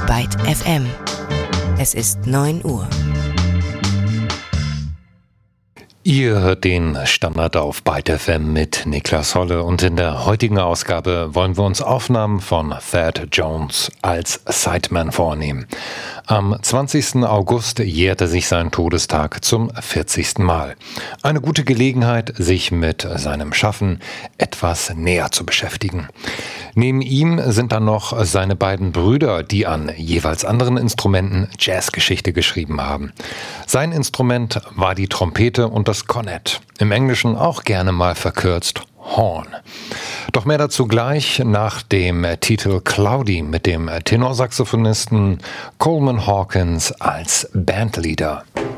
Byte FM. Es ist 9 Uhr. Ihr hört den Standard auf Byte FM mit Niklas Holle und in der heutigen Ausgabe wollen wir uns Aufnahmen von Thad Jones als Sideman vornehmen. Am 20. August jährte sich sein Todestag zum 40. Mal. Eine gute Gelegenheit, sich mit seinem Schaffen etwas näher zu beschäftigen. Neben ihm sind dann noch seine beiden Brüder, die an jeweils anderen Instrumenten Jazzgeschichte geschrieben haben. Sein Instrument war die Trompete und das Cornet, im Englischen auch gerne mal verkürzt Horn. Doch mehr dazu gleich nach dem Titel Cloudy mit dem Tenorsaxophonisten Coleman Hawkins als Bandleader.